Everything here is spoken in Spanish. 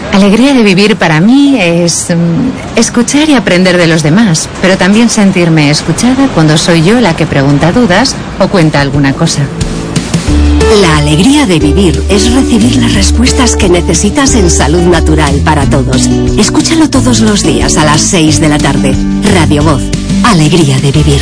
Alegría de vivir para mí es escuchar y aprender de los demás, pero también sentirme escuchada cuando soy yo la que pregunta dudas o cuenta alguna cosa. La alegría de vivir es recibir las respuestas que necesitas en Salud Natural para Todos. Escúchalo todos los días a las 6 de la tarde. Radio Voz. Alegría de vivir.